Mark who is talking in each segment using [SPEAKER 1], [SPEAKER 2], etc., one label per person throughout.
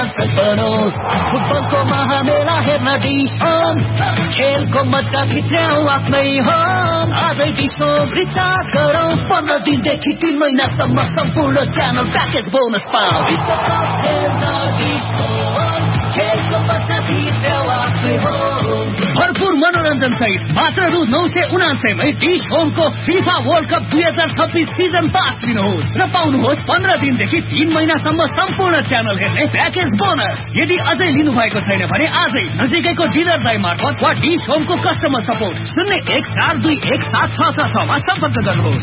[SPEAKER 1] दर्शक बनोस् फुटबलको महामेला हेर्न डिश होम खेलको मजा भित्राउ आफ्नै होम आजै डिश होम रिचार्ज गरौँ 15 दिनदेखि 3 महिनासम्म सम्पूर्ण च्यानल प्याकेज बोनस पाऊ भरपूर मनोरञ्जन सहित मात्र रु 979 मै dish होमको FIFA world cup 2026 season pass लिनुहोस् र पाउनुहोस् 15 दिनदेखि 3 महिनासम्म सम्पूर्ण च्यानल हेर्ने प्याकेज बोनस। यदि अझै लिनु भएको छैन भने आजै नजिकैको डिलर दाइ मार्फत वा डिश होमको कस्टमर सपोर्ट 01421766 मा सम्पर्क गर्नुहोस्।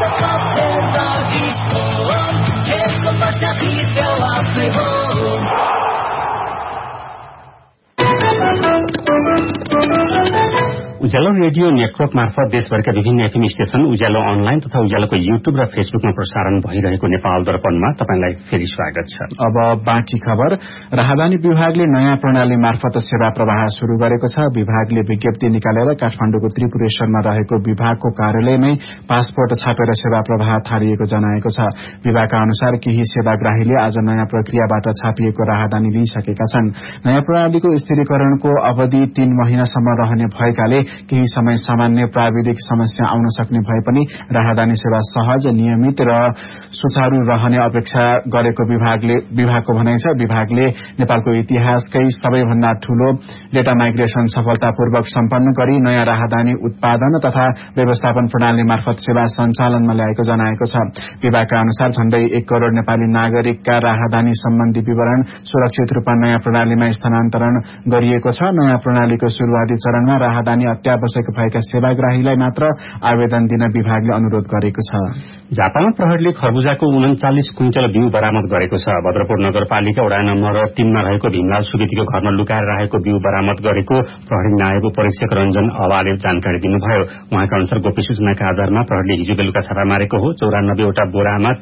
[SPEAKER 2] उज्यालो रेडियो नेटवर्क मार्फत देशभरका विभिन्न एफएम स्टेशन, उज्यालो अनलाइन तथा उज्यालोको युट्युब र फेसबुकमा प्रसारण भइरहेको नेपाल दर्पणमा तपाईलाई फेरि स्वागत छ।
[SPEAKER 3] अब बाँकी खबर। राहदानी विभागले नयाँ प्रणाली मार्फत सेवा प्रवाह शुरू गरेको छ। विभागले विज्ञप्ति निकालेर काठमाडौँको त्रिपुरेश्वरमा रहेको विभागको कार्यालयमै पासपोर्ट छापेर सेवा प्रवाह थालिएको जनाएको छ। विभागका अनुसार केही सेवाग्राहीले आज नयाँ प्रक्रियाबाट छापिएको राहदानी लिइसकेका छन्। नयाँ प्रणालीको स्थिरीकरणको अवधि 3 महिनासम्म रहने भएकाले केही समय सामान्य प्राविधिक समस्या आउन सक्ने भए पनि राहदानी सेवा सहज, नियमित र सुचारू रहने अपेक्षा गरेको विभागको भनाइ छ। विभागले नेपालको इतिहासकै सबैभन्दा ठूलो डेटा माइग्रेशन सफलतापूर्वक सम्पन्न गरी नयाँ राहदानी उत्पादन तथा व्यवस्थापन प्रणाली मार्फत सेवा सञ्चालनमा ल्याएको जनाएको छ। विभागका अनुसार झण्डै 1 करोड़ नेपाली नागरिकका राहदानी सम्बन्धी विवरण सुरक्षित रूपमा नयाँ प्रणालीमा स्थानान्तरण गरिएको छ। नयाँ प्रणालीको शुरूआती चरणमा राहदानी अत्यावश्यक भएका सेवाग्राहीलाई मात्र आवेदन दिन विभागले अनुरोध गरेको छ।
[SPEAKER 2] झापामा प्रहरीले खरबुजाको 39 क्विन्टल बिउ बरामद गरेको छ। भद्रपुर नगरपालिका वडा नम्बर 3 मा रहेको भीमलाल सुवेदीको घरमा लुकाएर राखेको बिउ बरामद गरेको प्रहरी नायब परीक्षक रञ्जन अवाले जानकारी दिनुभयो। उहाँका अनुसार गोप्य सूचनाका आधारमा प्रहरीले हिजो बेलुका छापा मारेको हो। 94 वटा बोरामा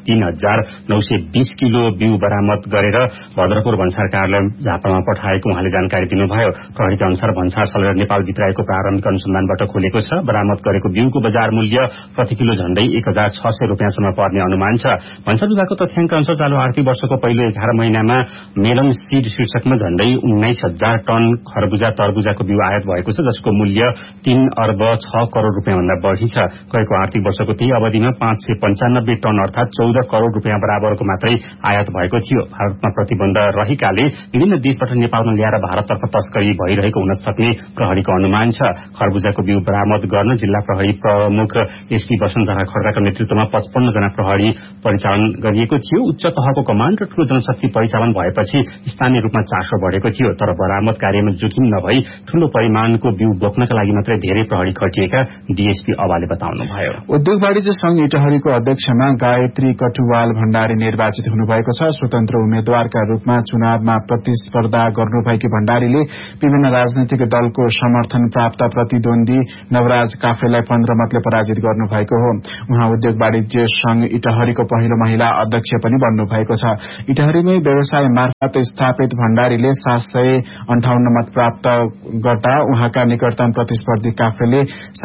[SPEAKER 2] 3920 किलो बिउ बरामद गरेर भद्रपुर भन्सार कार्यालय झापामा पठाएको उहाँले जानकारी दिनुभयो। प्रहरीका अनुसार भन्सार सलेर नेपाल भित्राएको प्रारम्भिक अनुसन्धानबाट खोलेको छ। बरामद गरेको बिउको बजार मूल्य प्रति किलो झण्डै 1600 रुपियाँसम्म पर्ने अनुमान छ। भन्सार विभागको तथ्याङ्क अनुसार चालू आर्थिक वर्षको पहिलो 11 महिनामा मेलन सीड शीर्षकमा झण्डै 19,000 टन खरबुजा तरबुजाको बिउ आयात भएको छ, जसको मूल्य 3 अर्ब 6 करोड़ रुपियाँभन्दा बढ़ी छ। गएको आर्थिक वर्षको त्यही अवधिमा 595 टन अर्थात 14 करोड़ रुपियाँ बराबरको मात्रै आयात भएको थियो। भारतमा प्रतिबन्ध रहेकाले विभिन्न देशबाट नेपालमा ल्याएर भारततर्फ तस्करी भइरहेको हुन सक्ने प्रहरीको अनुमान छ। खरबुजाको बिउ बरामद गर्न जिल्ला प्रहरी प्रमुख एसपी वसन्तधरा खड्काको नेतृत्वमा 55 जना प्रहरी परिचालन गरिएको थियो। उच्च तहको कमाण्ड र ठूलो जनशक्ति परिचालन भएपछि स्थानीय रूपमा चासो बढ़ेको थियो। तर बरामद कार्यमा जोखिम नभई ठूलो परिमाणको बिउ बोक्नका लागि मात्रै धेरै प्रहरी खटिएका डीएसपी अवाले बताउनुभयो।
[SPEAKER 3] उद्योग वाणिज्य संघ इटहरीको अध्यक्षमा गायत्री कटुवाल भण्डारी निर्वाचित हुनुभएको छ। स्वतन्त्र उम्मेद्वारका रूपमा चुनावमा प्रतिस्पर्धा गर्नुभएकी भण्डारीले विभिन्न राजनैतिक दलको समर्थन प्राप्त प्रतिद्वन्दी नवराज काफ्लेलाई 15 मतले पराजित गर्नुभएको हो। उहाँ उद्योग वाणिज्य संघ इटहरीको पहिलो महिला अध्यक्ष पनि बन्नुभएको छ। इटहरीमै व्यवसाय मार्फत स्थापित भण्डारीले 758 मत प्राप्त गर्दा उहाँका निकटतम प्रतिस्पर्धी काफ्लेले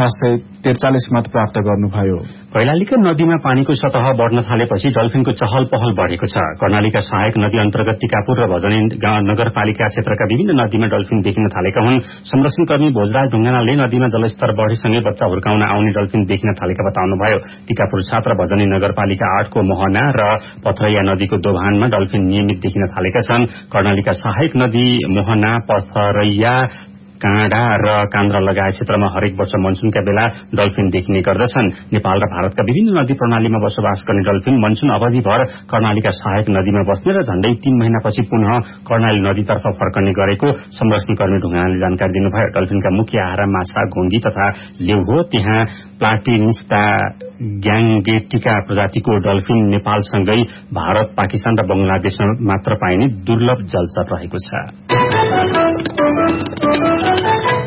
[SPEAKER 3] 743 मत प्राप्त गर्नुभयो।
[SPEAKER 2] कैलालीका नदीमा पानीको सतह बढ़न थालेपछि डल्फिनको चहल पहल बढ़ेको छ। कर्णालीका सहायक नदी अन्तर्गत टिकापुर र भजनी नगरपालिका क्षेत्रका विभिन्न नदीमा डल्फिन देखिन थालेका हुन्। संरक्षणकर्मी भोजराज ढुङ्गानाले नदीमा जलस्तर बढ़ेसँगै बच्चा हुर्काउन आउने डल्फिन देखिन थालेका बताउनुभयो। टिकापुर 7 र भजनी नगरपालिका 8 को मोहना र पथरैया नदीको दोभानमा डल्फिन नियमित देखिन थालेका छन्। कर्णालीका सहायक नदी मोहना, पथरैया, काँडा र कान्द्रा लगायत क्षेत्रमा हरेक वर्ष मनसूनका बेला डल्फिन देखिने गर्दछन्। नेपाल र भारतका विभिन्न नदी प्रणालीमा बसोबास गर्ने डल्फिन मनसून अवधिभर कर्णालीका सहायक नदीमा बस्ने र झण्डै 3 महिनापछि पुनः कर्णाली नदीतर्फ फर्कने गरेको संरक्षणकर्मी ढुङ्गानाले जानकारी दिनुभयो। डल्फिनका मुख्य आहार माछा, घोङ्गी तथा लेउ हो। त्यहाँ प्लाटिनिस्टा ग्याङ्गेटिका प्रजातिको डल्फिन नेपालसँगै भारत, पाकिस्तान र बंगलादेशमा मात्र पाइने दुर्लभ जलचर रहेको छ।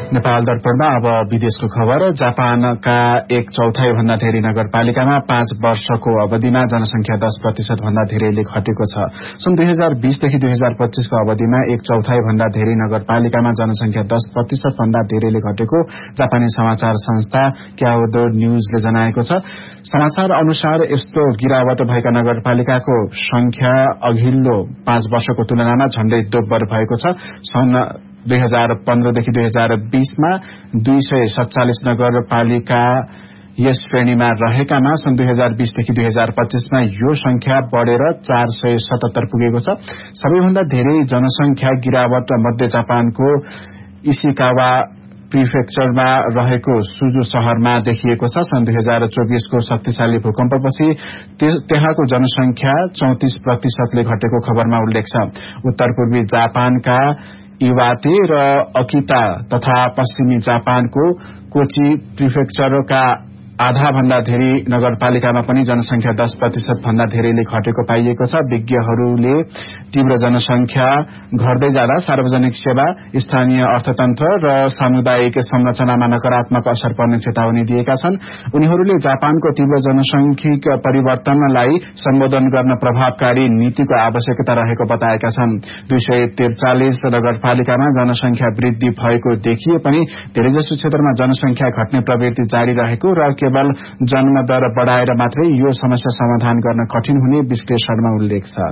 [SPEAKER 3] नेपाल दर्पणमा अब विदेशको खबर। जापानका 1/4 भन्दा धेरै नगरपालिकामा 5 वर्षको अवधिमा जनसंख्या 10% भन्दा धेरैले घटेको छ। सन् 2020 देखि 2025 को अवधिमा 1/4 भन्दा धेरै नगरपालिकामा जनसंख्या 10% भन्दा धेरैले घटेको जापानी समाचार संस्था क्याओदो न्यूजले जनाएको छ। समाचार अनुसार यस्तो गिरावट भएका नगरपालिकाको संख्या अघिल्लो 5 वर्षको तुलनामा झण्डै दोब्बर भएको छ। सन् 2015 देखि 2020 मा 247 नगरपालिका यस श्रेणीमा रहेकामा सन् 2020 देखि 2025 मा यो संख्या बढ़ेर 477 पुगेको छ। सबैभन्दा धेरै जनसंख्या गिरावट मध्य जापानको इशिकावा प्रिफेक्चरमा रहेको सुजु शहरमा देखिएको छ। सन् 2024 को शक्तिशाली भूकम्पपछि त्यहाँको जनसंख्या 34% ले घटेको खबरमा उल्लेख छ। उत्तर पूर्वी जापानका इवाते र अकिता तथा पश्चिमी जापानको कोची प्रिफेक्चरका आधा भन्दा धेरै नगरपालिकामा पनि जनसंख्या 10% भन्दा धेरैले घटेको पाइएको छ। विज्ञहरूले तीव्र जनसंख्या घट्दै जाँदा सार्वजनिक सेवा, स्थानीय अर्थतन्त्र र सामुदायिक संरचनामा नकारात्मक असर पर्ने चेतावनी दिएका छन्। उनीहरूले जापानको तीव्र जनसंख्यिक परिवर्तनलाई सम्बोधन गर्न प्रभावकारी नीतिको आवश्यकता रहेको बताएका छन्। 243 नगरपालिकामा जनसंख्या वृद्धि भएको देखिए पनि धेरैजसो क्षेत्रमा जनसंख्या घट्ने प्रवृत्ति जारी रहेको र केवल जन्मदर बढ़ाएर मात्रै यो समस्या समाधान गर्न कठिन हुने विश्लेषणमा उल्लेख छ।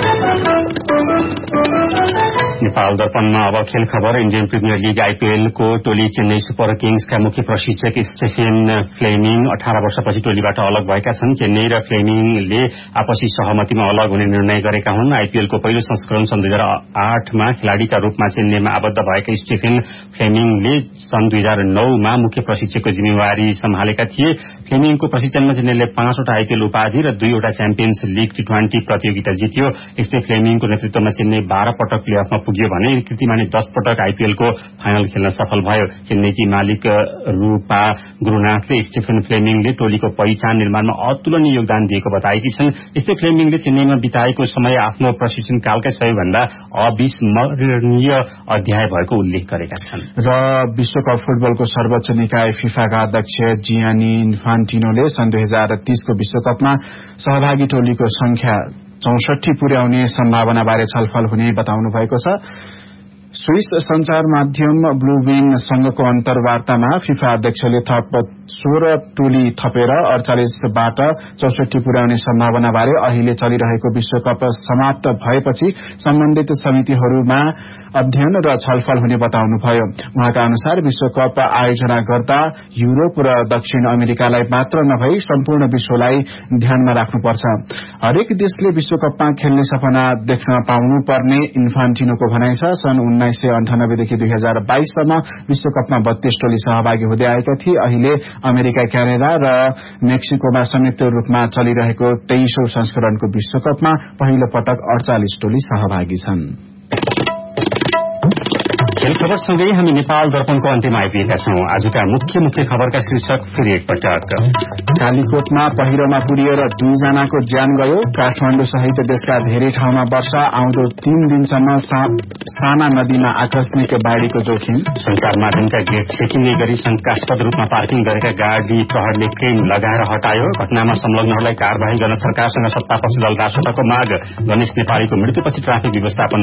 [SPEAKER 2] नेपाल दर्पणमा अब खेल खबर। इन्डियन प्रिमियर लीग आईपीएल को टोली चेन्नई सुपर किंग्सका मुख्य प्रशिक्षक स्टेफेन फ्लेमिङ 18 वर्षपछि टोलीबाट अलग भएका छन्। चेन्नई र फ्लेमिङले आपसी सहमतिमा अलग हुने निर्णय गरेका हुन्। आईपीएल को पहिलो संस्करण सन् 2008 मा खेलाड़ीका रूपमा चेन्नईमा आबद्ध भएका स्टेफेन फ्लेमिङले सन् 2009 मा मुख्य प्रशिक्षकको जिम्मेवारी सम्हालेका थिए। फ्लेमिङको प्रशिक्षणमा चेन्नईले 5 वटा आईपीएल उपाधि र 2 वटा च्याम्पियन्स लीग T20 प्रतियोगिता जित्यो। यस्तै फ्लेमिङको नेतृत्वमा चेन्नई 12 पटक प्लेअफमा पुग्यो भने कृतिमानी 10 पटक आईपीएल को फाइनल खेल्न सफल भयो। चेन्नईकी मालिक रूपा गुरुनाथले स्टेफेन फ्लेमिङले टोलीको पहिचान निर्माणमा अतुलनीय योगदान दिएको बताएकी छन्। यस्तै फ्लेमिङले चेन्नईमा बिताएको समय आफ्नो प्रशिक्षण कालकै सबैभन्दा अविस्मरणीय अध्याय भएको उल्लेख गरेका छन्।
[SPEAKER 3] र विश्वकप फुटबलको सर्वोच्च निकाय फिफाका अध्यक्ष जियानी इन्फान्टिनोले सन् 2030 को विश्वकपमा सहभागी टोलीको संख्या 64 पुर्याउने सम्भावनाबारे छलफल हुने बताउनु भएको छ। स्विस संचार माध्यम ब्लूविन संघको अन्तर्वार्तामा फिफा अध्यक्षले थप 16 टोली थपेर 48 बाट 64 पुर्याउने सम्भावनाबारे अहिले चलिरहेको विश्वकप समाप्त भएपछि सम्बन्धित समितिहरूमा अध्ययन र छलफल हुने बताउनुभयो। उहाँका अनुसार विश्वकप आयोजना गर्दा युरोप र दक्षिण अमेरिकालाई मात्र नभई सम्पूर्ण विश्वलाई ध्यानमा राख्नुपर्छ। हरेक देशले विश्वकपमा खेल्ने सपना देख्न पाउनुपर्ने इन्फान्टिनोको भनाइ छ। सन् 1998 देखि 2022 सम्म विश्वकपमा 32 टोली सहभागी हुँदै आएका थिए। अहिले अमेरिका, क्यानाडा र मेक्सिकोमा संयुक्त रूपमा चलिरहेको 23औं संस्करणको विश्वकपमा पहिलो पटक 48 टोली सहभागी छन्।
[SPEAKER 2] खेल खबरसँगै हामी नेपाल दर्पणको अन्त्यमा आइपुगेका छौं। आजका मुख्य खबरका शीर्षक फेरि एकपटक।
[SPEAKER 3] कालीकोटमा पहिरोमा पुरिएर 2 जनाको ज्यान गयो। काठमाडौँ सहित देशका धेरै ठाउँमा वर्षा। आउँदो 3 दिनसम्म साना नदीमा आकस्मिक बाढ़ीको जोखिम। संचार माध्यमका गेट छेकिने गरी शंकास्पद रूपमा पार्किङ गरेका गाड़ी प्रहरले क्रेन लगाएर हटायो। घटनामा संलग्नहरूलाई कार्यवाही गर्न सरकारसँग सत्तापक्ष दल रासपाको माग। गणेश नेपालीको मृत्युपछि ट्राफिक व्यवस्थापन